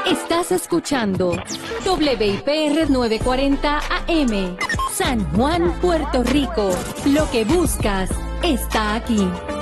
Estás escuchando WIPR 940 AM, San Juan, Puerto Rico. Lo que buscas está aquí.